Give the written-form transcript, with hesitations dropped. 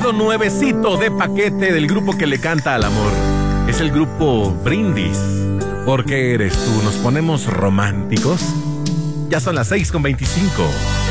lo nuevecito de paquete del grupo que le canta al amor. Es el grupo Brindis. ¿Por qué eres tú? ¿Nos ponemos románticos? Ya son las 6:25.